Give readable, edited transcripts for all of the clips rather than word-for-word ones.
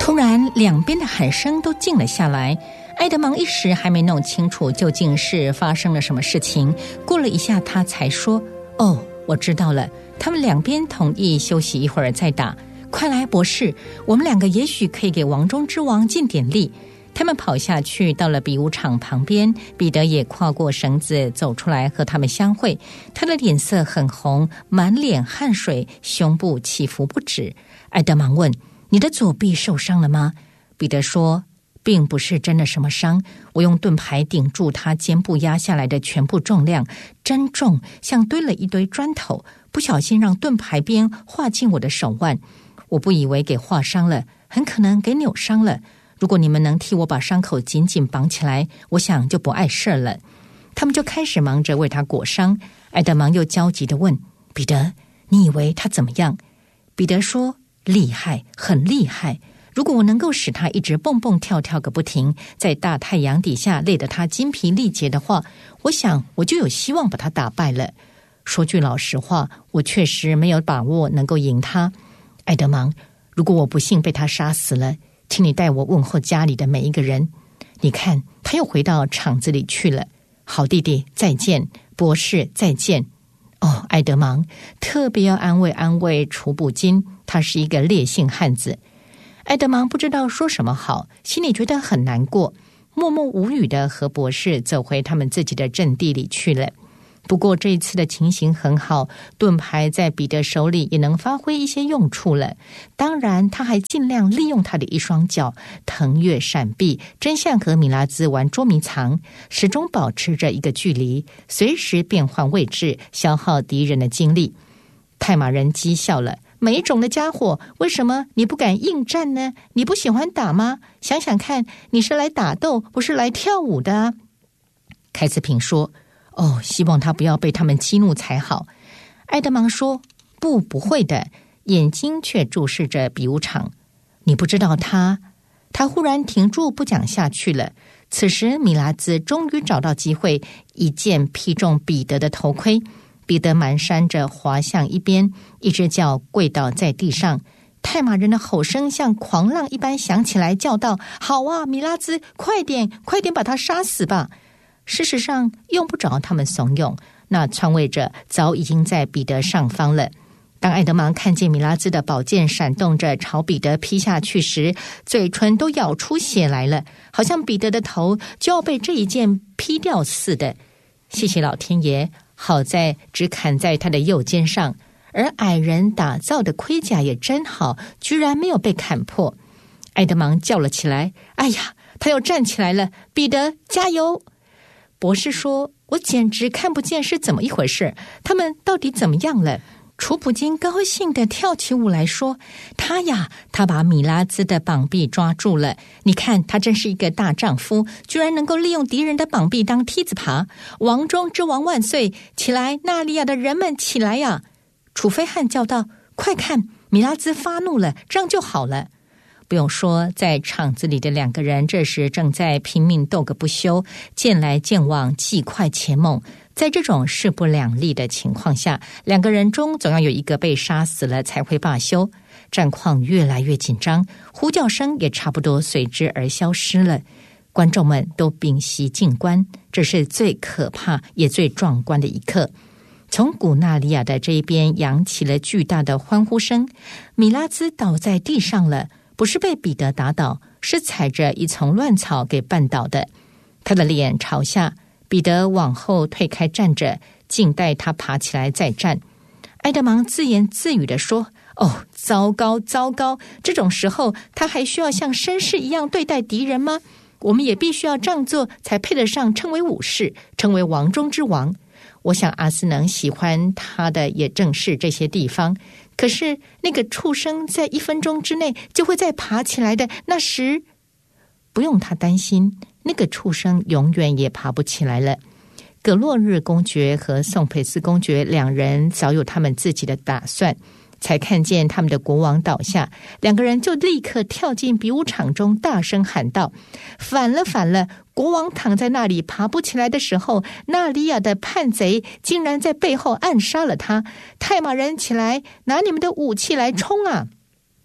突然两边的喊声都静了下来，埃德芒一时还没弄清楚究竟是发生了什么事情，过了一下他才说，哦，我知道了，他们两边同意休息一会儿再打。快来博士，我们两个也许可以给王中之王尽点力。他们跑下去到了比武场旁边，彼得也跨过绳子走出来和他们相会，他的脸色很红，满脸汗水，胸部起伏不止。埃德芒问，你的左臂受伤了吗？彼得说，并不是真的什么伤，我用盾牌顶住他肩部压下来的全部重量，真重，像堆了一堆砖头，不小心让盾牌边划进我的手腕。我不以为给划伤了，很可能给扭伤了。如果你们能替我把伤口紧紧绑起来，我想就不碍事了。他们就开始忙着为他裹伤。埃德芒又焦急地问，彼得，你以为他怎么样？彼得说，厉害，很厉害。如果我能够使他一直蹦蹦跳跳个不停，在大太阳底下累得他筋疲力竭的话，我想我就有希望把他打败了。说句老实话，我确实没有把握能够赢他。埃德芒，如果我不幸被他杀死了，请你代我问候家里的每一个人。你看，他又回到厂子里去了。好弟弟，再见。博士，再见。哦，埃德芒，特别要安慰楚补金，他是一个烈性汉子。埃德芒不知道说什么好，心里觉得很难过，默默无语地和博士走回他们自己的阵地里去了。不过这一次的情形很好，盾牌在彼得手里也能发挥一些用处了。当然他还尽量利用他的一双脚腾跃闪避，真像和米拉兹玩捉迷藏，始终保持着一个距离，随时变换位置，消耗敌人的精力。泰马人讥笑了，没种的家伙，为什么你不敢应战呢？你不喜欢打吗？想想看，你是来打斗，不是来跳舞的啊。凯斯平说，哦，希望他不要被他们激怒才好。埃德芒说，不会的，眼睛却注视着比武场。你不知道他忽然停住不讲下去了。此时米拉兹终于找到机会，一剑劈中彼得的头盔，彼得蹒跚着滑向一边，一只脚跪倒在地上。泰马人的吼声像狂浪一般响起来，叫道，好啊，米拉兹，快点把他杀死吧。事实上用不着他们怂恿，那篡位者早已经在彼得上方了。当埃德芒看见米拉兹的宝剑闪动着朝彼得劈下去时，嘴唇都咬出血来了，好像彼得的头就要被这一剑劈掉似的。谢谢老天爷，好在只砍在他的右肩上，而矮人打造的盔甲也真好，居然没有被砍破。埃德芒叫了起来，哎呀，他又站起来了，彼得加油。博士说，我简直看不见是怎么一回事，他们到底怎么样了？楚普金高兴地跳起舞来说，他把米拉兹的膀臂抓住了，你看他真是一个大丈夫，居然能够利用敌人的膀臂当梯子爬。王中之王万岁，起来，纳利亚的人们起来呀！楚菲汉叫道，快看，米拉兹发怒了，这样就好了。不用说，在场子里的两个人这时正在拼命斗个不休，剑来剑往，既快且猛。在这种势不两立的情况下，两个人中总要有一个被杀死了才会罢休。战况越来越紧张，呼叫声也差不多随之而消失了。观众们都屏息静观，这是最可怕也最壮观的一刻。从古纳利亚的这一边扬起了巨大的欢呼声，米拉兹倒在地上了，不是被彼得打倒，是踩着一丛乱草给绊倒的。他的脸朝下，彼得往后退开站着，静待他爬起来再战。埃德芒自言自语地说，哦，糟糕，这种时候他还需要像绅士一样对待敌人吗？我们也必须要这样做，才配得上称为武士，称为王中之王。我想阿斯能喜欢他的也正是这些地方，可是那个畜生在1分钟之内就会再爬起来的，那时不用他担心，那个畜生永远也爬不起来了。葛洛日公爵和宋佩斯公爵两人早有他们自己的打算，才看见他们的国王倒下，两个人就立刻跳进比武场中，大声喊道，反了！国王躺在那里爬不起来的时候，纳利亚的叛贼竟然在背后暗杀了他。泰马人起来，拿你们的武器来冲啊！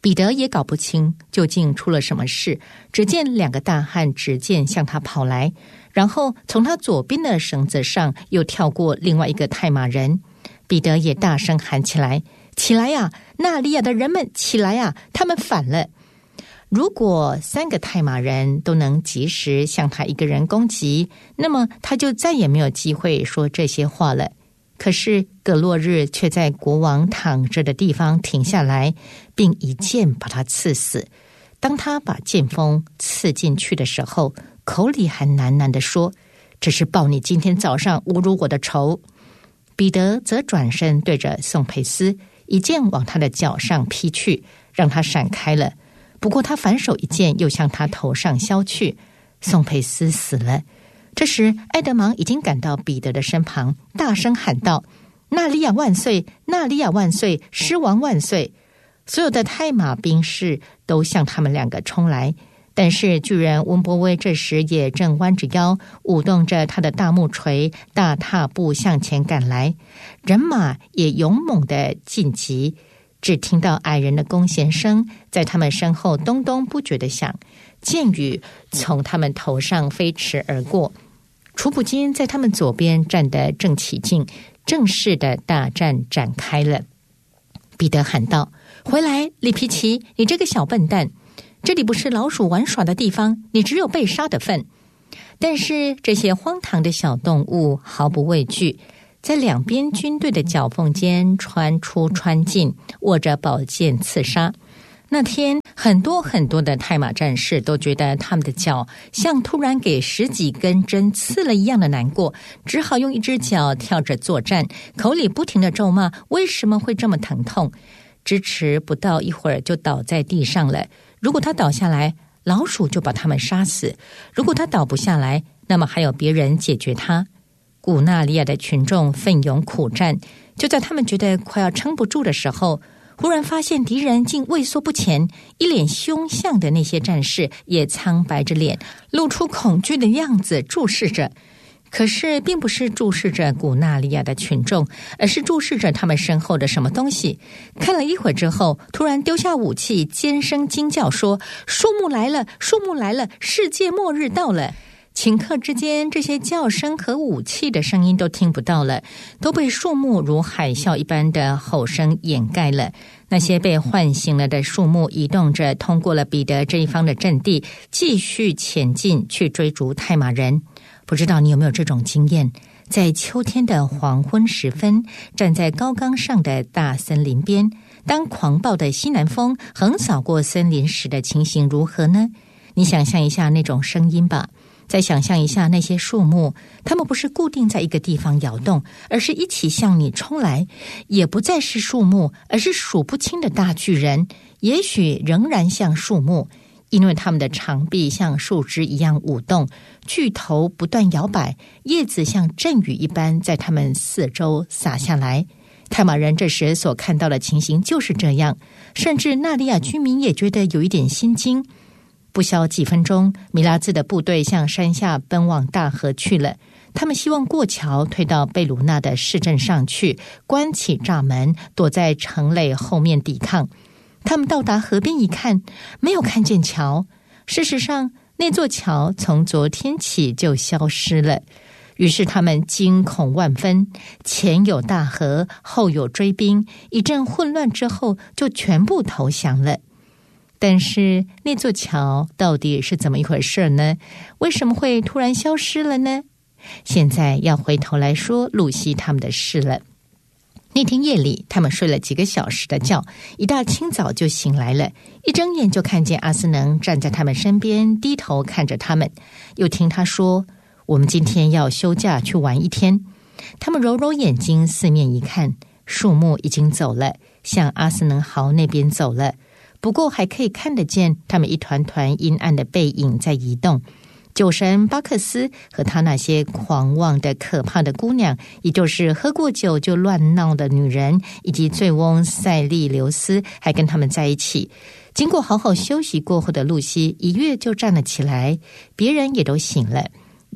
彼得也搞不清究竟出了什么事，只见2个大汉执剑向他跑来，然后从他左边的绳子上又跳过另外一个太马人。彼得也大声喊起来：起来呀，纳利亚的人们，起来呀，他们反了！如果3个太马人都能及时向他一个人攻击，那么他就再也没有机会说这些话了。可是葛洛日却在国王躺着的地方停下来，并一剑把他刺死。当他把剑锋刺进去的时候，口里还喃喃地说：这是报你今天早上侮辱我的仇。彼得则转身对着宋培斯一剑往他的脚上劈去，让他闪开了。不过他反手一剑又向他头上削去，宋培斯死了。这时埃德芒已经赶到彼得的身旁，大声喊道：纳利亚万岁，纳利亚万岁，狮王万岁！所有的太马兵士都向他们2个冲来，但是巨人温波威这时也正弯着腰，舞动着他的大木锤，大踏步向前赶来。人马也勇猛地晋级，只听到矮人的弓弦声在他们身后咚咚不绝地响，箭雨从他们头上飞驰而过。楚普金在他们左边站得正起劲，正式的大战展开了。彼得喊道：回来，里皮奇，你这个小笨蛋！这里不是老鼠玩耍的地方，你只有被杀的份。但是这些荒唐的小动物毫不畏惧，在2边军队的脚缝间穿出穿进，握着宝剑刺杀。那天很多的太马战士都觉得他们的脚像突然给10几根针刺了一样的难过，只好用一只脚跳着作战，口里不停地咒骂为什么会这么疼痛。支持不到一会儿就倒在地上了。如果他倒下来，老鼠就把他们杀死；如果他倒不下来，那么还有别人解决他。古纳利亚的群众奋勇苦战，就在他们觉得快要撑不住的时候，忽然发现敌人竟畏缩不前，一脸凶相的那些战士也苍白着脸，露出恐惧的样子注视着。可是并不是注视着古纳利亚的群众，而是注视着他们身后的什么东西。看了一会儿之后，突然丢下武器，尖声惊叫说：树木来了，树木来了，世界末日到了！顷刻之间，这些叫声和武器的声音都听不到了，都被树木如海啸一般的吼声掩盖了。那些被唤醒了的树木移动着，通过了彼得这一方的阵地，继续前进去追逐太马人。不知道你有没有这种经验，在秋天的黄昏时分，站在高岗上的大森林边，当狂暴的西南风横扫过森林时的情形如何呢？你想象一下那种声音吧，再想象一下那些树木，它们不是固定在一个地方摇动，而是一起向你冲来，也不再是树木，而是数不清的大巨人，也许仍然像树木，因为它们的长臂像树枝一样舞动，巨头不断摇摆，叶子像阵雨一般在它们四周洒下来。太马人这时所看到的情形就是这样，甚至纳利亚居民也觉得有一点心惊。不消几分钟，米拉兹的部队向山下奔往大河去了。他们希望过桥退到贝鲁纳的市镇上去，关起栅门，躲在城垒后面抵抗。他们到达河边一看，没有看见桥。事实上，那座桥从昨天起就消失了。于是他们惊恐万分，前有大河，后有追兵，一阵混乱之后就全部投降了。但是那座桥到底是怎么一回事呢？为什么会突然消失了呢？现在要回头来说露西他们的事了。那天夜里，他们睡了几个小时的觉，一大清早就醒来了，一睁眼就看见阿斯能站在他们身边，低头看着他们，又听他说：我们今天要休假去玩一天。他们揉揉眼睛，四面一看，树木已经走了，向阿斯能豪那边走了，不过还可以看得见他们一团团阴暗的背影在移动。酒神巴克斯和他那些狂妄的可怕的姑娘，也就是喝过酒就乱闹的女人，以及醉翁塞利留斯还跟他们在一起。经过好好休息过后的露西一跃就站了起来，别人也都醒了。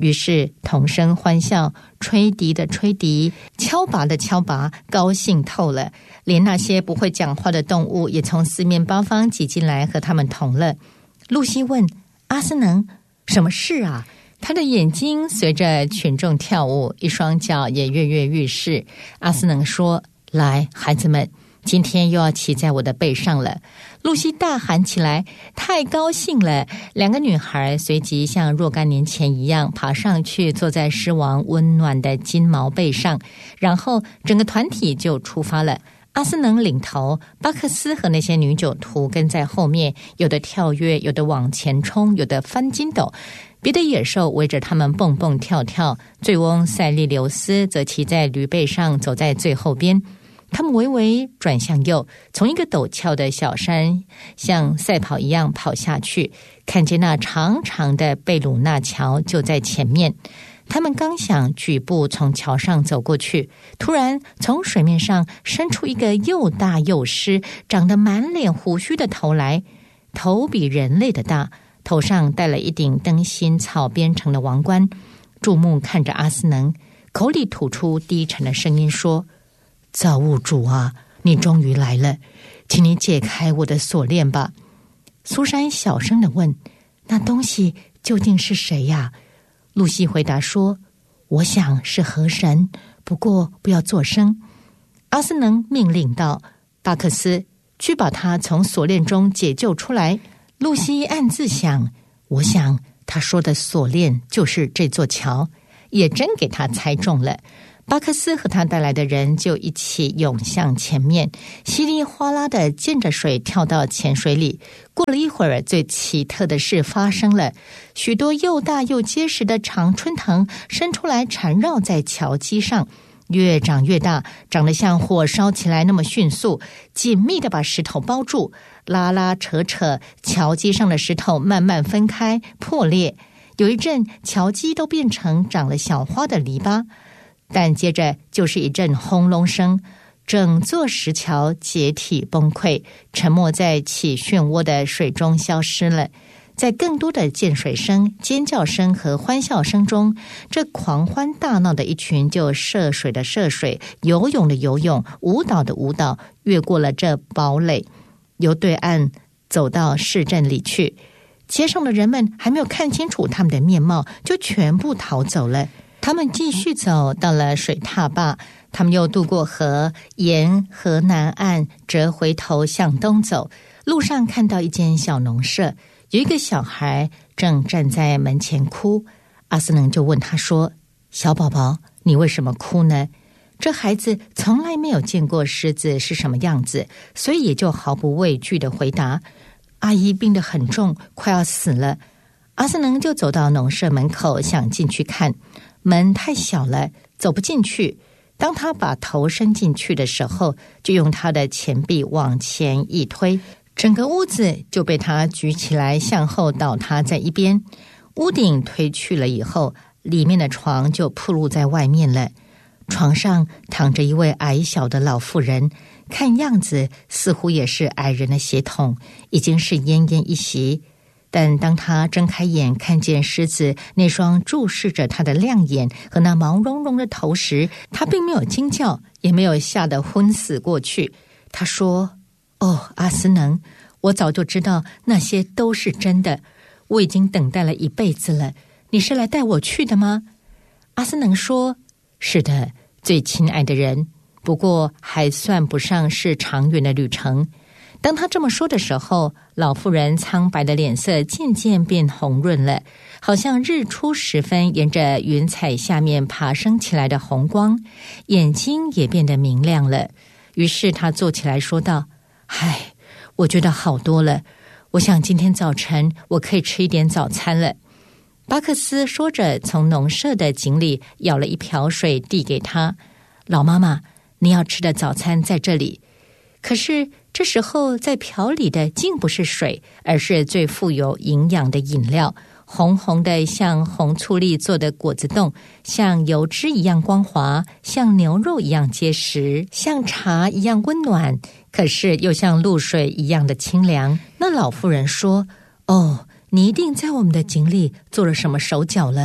于是同声欢笑，吹笛的吹笛，敲拔的敲拔，高兴透了。连那些不会讲话的动物也从四面八方挤进来和他们同乐。露西问阿斯能，什么事啊？他的眼睛随着群众跳舞，一双脚也跃跃欲试。阿斯能说，来，孩子们，今天又要骑在我的背上了。露西大喊起来，太高兴了。两个女孩随即像若干年前一样爬上去，坐在狮王温暖的金毛背上，然后整个团体就出发了。阿斯能领头，巴克斯和那些女酒徒跟在后面，有的跳跃，有的往前冲，有的翻筋斗，别的野兽围着他们蹦蹦跳跳。醉翁塞利留斯则骑在驴背上，走在最后边。他们微微转向右，从一个陡峭的小山像赛跑一样跑下去，看见那长长的贝鲁纳桥就在前面。他们刚想举步从桥上走过去，突然从水面上伸出一个又大又湿、长得满脸胡须的头来，头比人类的大，头上戴了一顶灯芯草编成的王冠，注目看着阿斯能，口里吐出低沉的声音说，造物主啊，你终于来了，请你解开我的锁链吧。苏珊小声地问，那东西究竟是谁呀？露西回答说，我想是河神，不过不要作声。阿斯能命令道，巴克斯，去把他从锁链中解救出来。露西暗自想，我想他说的锁链就是这座桥，也真给他猜中了。巴克斯和他带来的人就一起涌向前面，稀里哗啦的溅着水跳到浅水里。过了一会儿，最奇特的事发生了，许多又大又结实的常春藤伸出来缠绕在桥基上，越长越大，长得像火烧起来那么迅速，紧密地把石头包住，拉拉扯扯，桥基上的石头慢慢分开破裂。有一阵，桥基都变成长了小花的篱笆，但接着就是一阵轰隆声，整座石桥解体崩溃，沉没在起漩涡的水中消失了。在更多的溅水声、尖叫声和欢笑声中，这狂欢大闹的一群就涉水的涉水，游泳的游泳，舞蹈的舞蹈，越过了这堡垒，由对岸走到市镇里去。街上的人们还没有看清楚他们的面貌，就全部逃走了。他们继续走，到了水踏坝，他们又渡过河，沿河南岸折回头向东走。路上看到一间小农舍，有一个小孩正站在门前哭。阿斯能就问他说，小宝宝，你为什么哭呢？这孩子从来没有见过狮子是什么样子，所以也就毫不畏惧地回答，阿姨病得很重，快要死了。阿斯能就走到农舍门口，想进去看，门太小了，走不进去。当他把头伸进去的时候，就用他的前臂往前一推，整个屋子就被他举起来向后倒塌在一边。屋顶推去了以后，里面的床就暴露在外面了。床上躺着一位矮小的老妇人，看样子似乎也是矮人的血统，已经是奄奄一息。但当他睁开眼看见狮子那双注视着他的亮眼和那毛茸茸的头时，他并没有惊叫，也没有吓得昏死过去。他说，哦，阿斯能，我早就知道那些都是真的，我已经等待了一辈子了，你是来带我去的吗？阿斯能说，是的，最亲爱的人，不过还算不上是长远的旅程。当他这么说的时候，老妇人苍白的脸色渐渐变红润了，好像日出时分沿着云彩下面爬升起来的红光，眼睛也变得明亮了。于是他坐起来说道，唉，我觉得好多了，我想今天早晨我可以吃一点早餐了。巴克斯说着，从农舍的井里舀了一瓢水递给他，老妈妈，你要吃的早餐在这里。可是这时候在瓢里的竟不是水，而是最富有营养的饮料，红红的像红醋栗做的果子冻，像油脂一样光滑，像牛肉一样结实，像茶一样温暖，可是又像露水一样的清凉。那老妇人说，哦，你一定在我们的井里做了什么手脚了，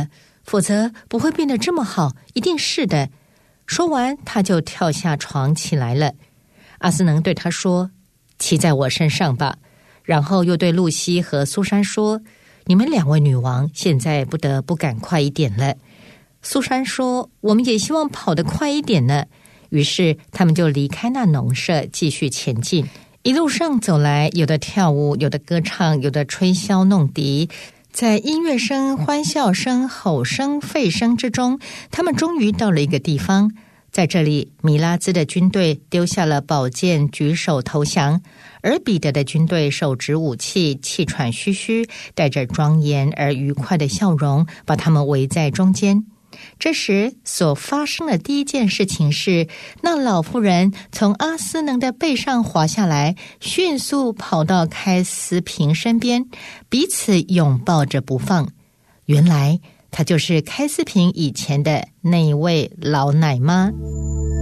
否则不会变得这么好，一定是的。说完，他就跳下床起来了。阿斯能对他说：骑在我身上吧。然后又对露西和苏珊说：你们两位女王现在不得不赶快一点了。苏珊说：我们也希望跑得快一点呢。于是他们就离开那农舍，继续前进。一路上走来，有的跳舞，有的歌唱，有的吹箫弄笛。在音乐声、欢笑声、吼声、吠声之中，他们终于到了一个地方。在这里，米拉兹的军队丢下了宝剑，举手投降，而彼得的军队手执武器，气喘吁吁，带着庄严而愉快的笑容，把他们围在中间。这时所发生的第一件事情是，那老妇人从阿斯能的背上滑下来，迅速跑到开斯平身边，彼此拥抱着不放。原来她就是开斯平以前的那一位老奶妈。